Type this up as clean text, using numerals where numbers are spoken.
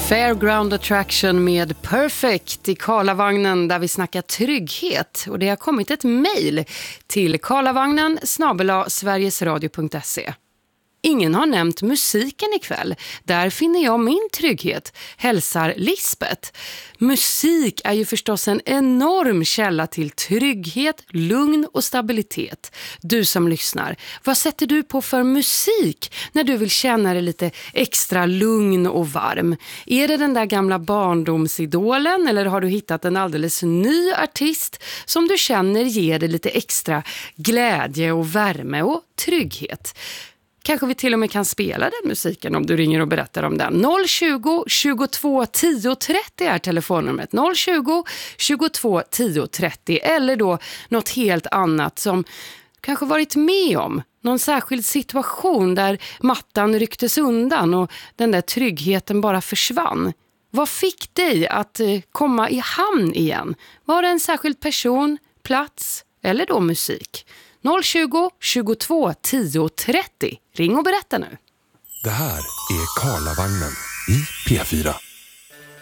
Fairground Attraction med Perfect i Karlavagnen där vi snackar trygghet. Och det har kommit ett mejl till karlavagnen@sverigesradio.se. Ingen har nämnt musiken ikväll. Där finner jag min trygghet, hälsar Lisbeth. Musik är ju förstås en enorm källa till trygghet, lugn och stabilitet. Du som lyssnar, vad sätter du på för musik när du vill känna dig lite extra lugn och varm? Är det den där gamla barndomsidolen eller har du hittat en alldeles ny artist som du känner ger dig lite extra glädje och värme och trygghet? Kanske vi till och med kan spela den musiken om du ringer och berättar om den. 020 22 10 30 är telefonnumret. 020 22 10 30 eller då något helt annat som kanske varit med om. Någon särskild situation där mattan rycktes undan och den där tryggheten bara försvann. Vad fick dig att komma i hamn igen? Var det en särskild person, plats eller då musik? 020 22 10 30. Ring och berätta nu. Det här är Karlavagnen i P4.